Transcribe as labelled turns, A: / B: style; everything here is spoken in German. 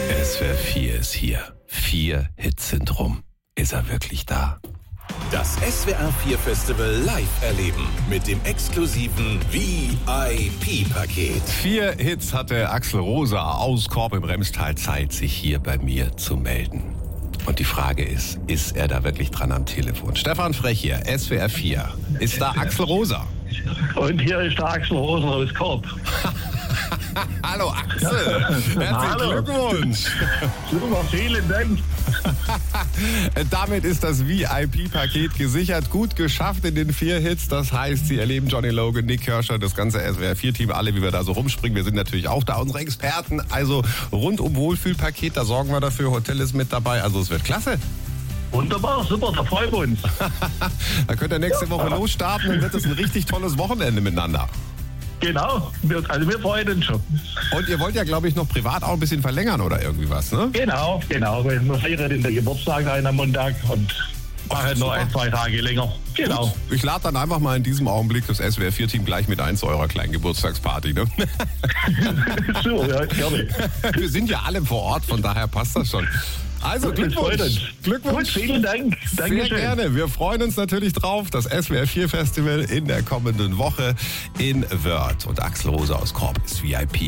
A: SWR 4 ist hier. 4 Hits sind rum. Ist er wirklich da?
B: Das SWR 4 Festival live erleben mit dem exklusiven VIP-Paket.
A: 4 Hits hatte Axel Rosa aus Korb im Remstal Zeit, sich hier bei mir zu melden. Und die Frage ist er da wirklich dran am Telefon? Stefan Frech hier, SWR 4. Ist da Axel Rosa?
C: Und hier ist der Axel Rosa aus Korb.
A: Hallo Axel, herzlichen
C: Hallo.
A: Glückwunsch.
C: Super, vielen Dank.
A: Damit ist das VIP-Paket gesichert. Gut geschafft in den 4 Hits. Das heißt, Sie erleben Johnny Logan, Nick Kershaw, das ganze SWR-4-Team, alle, wie wir da so rumspringen. Wir sind natürlich auch da, unsere Experten. Also rundum Wohlfühlpaket, da sorgen wir dafür. Hotel ist mit dabei. Also es wird klasse.
C: Wunderbar, super, da freuen wir uns.
A: Da könnt ihr nächste Woche losstarten und wird es ein richtig tolles Wochenende miteinander.
C: Genau, wir freuen uns schon.
A: Und ihr wollt ja, glaube ich, noch privat auch ein bisschen verlängern oder irgendwie was, ne?
C: Genau. Wir feiern den Geburtstag ein am Montag und machen noch 1-2 Tage länger. Genau.
A: Gut. Ich lade dann einfach mal in diesem Augenblick das SWR-4-Team gleich mit ein zu eurer kleinen Geburtstagsparty, ne?
C: So, ja, gerne.
A: Wir sind ja alle vor Ort, von daher passt das schon. Also Glückwunsch.
C: Gut, vielen Dank.
A: Sehr
C: Dankeschön.
A: gerne. Wir freuen uns natürlich drauf. Das SWR 4 Festival in der kommenden Woche in Wörth. Und Axel Rosa aus Korb ist VIP.